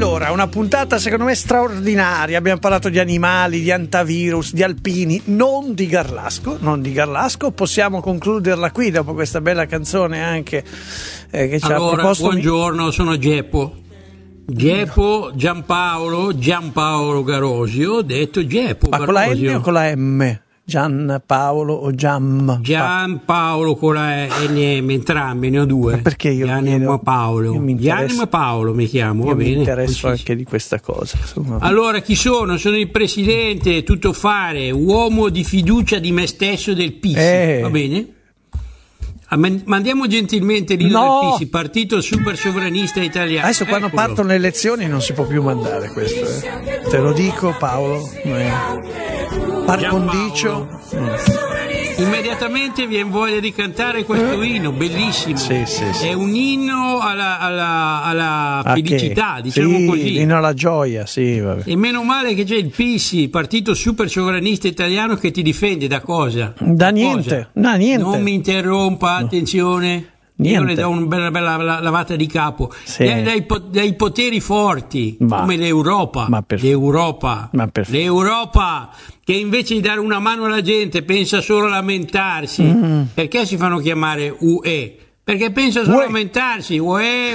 Allora, una puntata secondo me straordinaria. Abbiamo parlato di animali, di antivirus, di alpini, non di Garlasco. Possiamo concluderla qui dopo questa bella canzone anche che ci ha proposto. Buongiorno, sono Geppo Giampaolo Garosio, detto Geppo. Ma con la N o con la M? Gianpaolo o Gianpaolo con la NM, entrambi, ne ho due. Ma perché io Gianimo Paolo mi chiamo, va bene. Mi interesso anche di questa cosa, insomma. Allora, chi sono? Sono il presidente tuttofare, uomo di fiducia di me stesso del PIS, va bene? Mandiamo gentilmente l'Ido del PIS, partito super sovranista italiano. Adesso quando partono le elezioni non si può più mandare questo, te lo dico, Paolo. Par condicio. Immediatamente viene voglia di cantare questo inno, bellissimo. Sì. È un inno alla felicità, diciamo così. Inno alla gioia, sì. Vabbè. E meno male che c'è il PIS, partito super sovranista italiano, che ti difende da cosa? Da niente. Non mi interrompa, attenzione. Niente. Io le do una bella lavata di capo. Sì. Dai poteri forti, come l'Europa. L'Europa, che invece di dare una mano alla gente pensa solo a lamentarsi. Perché si fanno chiamare UE? Perché pensa solo a lamentarsi, UE,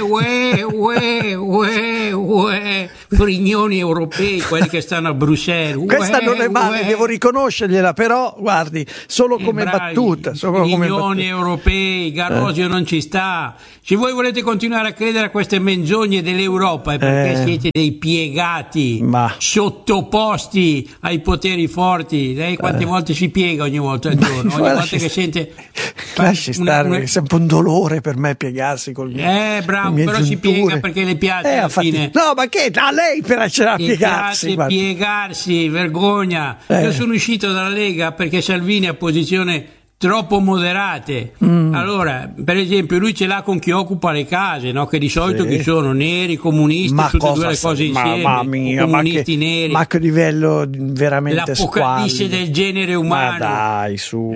frignoni europei, quelli che stanno a Bruxelles. Questa non è male, devo riconoscergliela, però guardi, solo come battuta. Frignoni europei, Garosio non ci sta. Se voi volete continuare a credere a queste menzogne dell'Europa è perché siete dei piegati, sottoposti ai poteri forti. Lei quante volte si piega ogni volta al giorno? Ogni volta che sente... Lasci stare, è sempre un dolore per me piegarsi col mio bravo, però si piega perché le piace alla fine. No, ma che a lei piacerà piegarsi? Piegarsi, vergogna. Io sono uscito dalla Lega perché Salvini ha posizione troppo moderate. Allora, per esempio, lui ce l'ha con chi occupa le case, no? Che di solito chi sono? Neri, comunisti, tutte e due le cose insieme. Mamma mia, comunisti neri. Ma che livello veramente l'apocalisse del genere umano. Ma dai, su.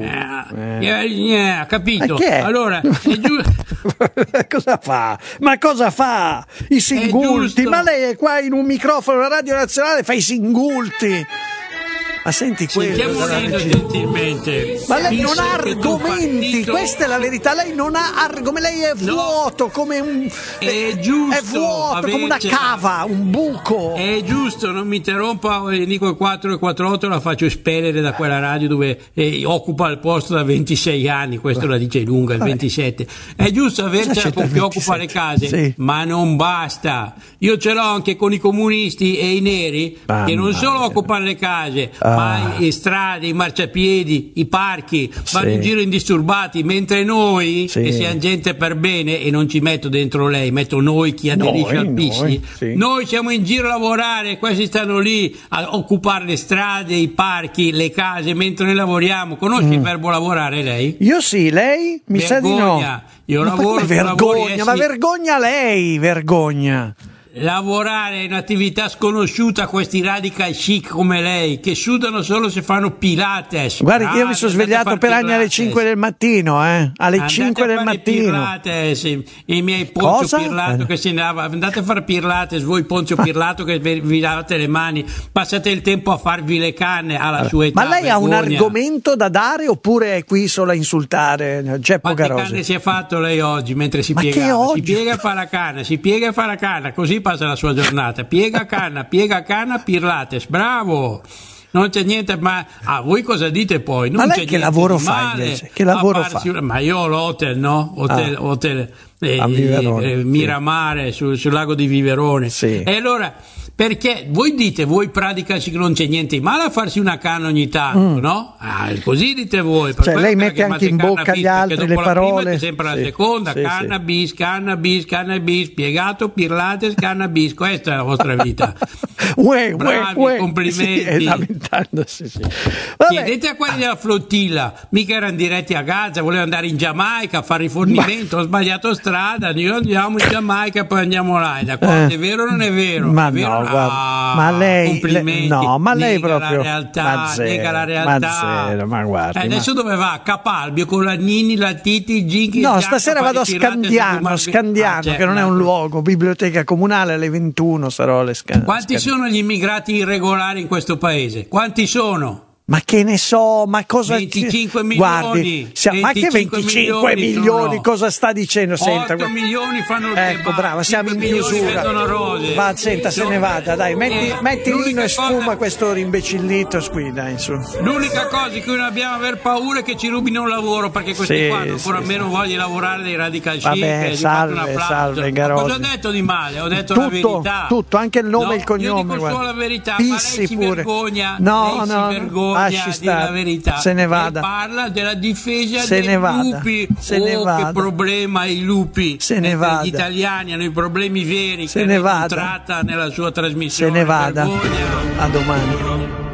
Capito? Allora, cosa fa? Ma cosa fa? I singulti? Ma lei è qua in un microfono alla Radio Nazionale, fa i singulti. Ma senti quello, gentilmente. Ma lei non ha argomenti, questa è la verità, lei non ha argomenti, lei è vuoto, come un è giusto, è vuoto, come una cava, un buco. È giusto, non mi interrompa, dico il 4 e 48 la faccio espellere da quella radio dove occupa il posto da 26 anni, questo la dice lunga, il 27. È giusto avercela con chi occupa le case, ma non basta. Io ce l'ho anche con i comunisti e i neri che non solo occupano le case, ma le strade, i marciapiedi, i parchi, vanno in giro indisturbati, mentre noi, che siamo gente per bene, e non ci metto dentro lei, metto noi chi aderisce al PIS, noi siamo in giro a lavorare, questi stanno lì a occupare le strade, i parchi, le case, mentre noi lavoriamo. Conosci il verbo lavorare lei? Io sì, lei? Mi sa di no. Io lavoro, vergogna, ma vergogna lei, vergogna. Lavorare è un'attività sconosciuta a questi radical chic come lei, che sudano solo se fanno pilates. Guardi che io mi sono svegliato per anni alle 5 del mattino, alle 5 del mattino. Pilates, i miei Ponzio Pirlato che se ne andate a fare pilates, voi Ponzio Pirlato che vi lavate le mani, passate il tempo a farvi le canne alla sua età. Ma lei ha un argomento da dare oppure è qui solo a insultare Geppo Garosio? Quante canne si è fatto lei oggi mentre si piega? Si piega e fa la canna, si piega e fa la canna, così passa la sua giornata, piega canna, Pilates, bravo. Non c'è niente, ma voi cosa dite poi? Non ma lei c'è che lavoro fa invece? Che lavoro fa? Ma io ho l'hotel, no? Hotel Miramare sul lago di Viverone. Sì. E allora, perché voi dite, voi praticaci che non c'è niente di male a farsi una canna ogni tanto, no? Così dite voi. Cioè lei mette anche in bocca agli altri le parole. Prima è sempre la seconda, cannabis, piegato, Pilates, cannabis, questa è la vostra vita. Bravi, complimenti. Sì. Chiedete a quelli della flottilla, mica erano diretti a Gaza, volevano andare in Giamaica a fare rifornimento, ho sbagliato strada, noi andiamo in Giamaica e poi andiamo là. È vero o non è vero? Ma è vero? no, guarda, ma lei, complimenti. no, ma lei nega proprio la realtà, nega la realtà. Ma guardi, adesso dove va? Capalbio con la Nini, la Titi, il Ginchi. No, stasera vado a Scandiano, che non è un luogo, biblioteca comunale alle 21 sarò alle Scandiano. Quanti sono gli immigrati irregolari in questo paese? Quanti sono? Ma che ne so, ma cosa 25 milioni. Guardi, ma che 25 milioni cosa sta dicendo? 8 milioni fanno il ecco, brava, siamo in chiusura. Va, senta, se ne vada, dai, metti vino e sfuma questo rimbecillito qui, dai, su. L'unica cosa di cui non abbiamo aver paura è che ci rubino un lavoro, perché questi qua hanno ancora meno voglia di lavorare dei radical chic. Vabbè, salve, Garozzi. Cosa ho detto di male? Ho detto la verità. Tutto, anche il nome e il cognome. Io dico solo la verità, Pissi ma lei si pure. vergogna, No, di la verità. Se ne vada. Lei parla della difesa dei lupi. Che problema i lupi. Se ne vada. Gli italiani hanno i problemi veri se che ne lei non tratta nella sua trasmissione. Se ne vada. A domani.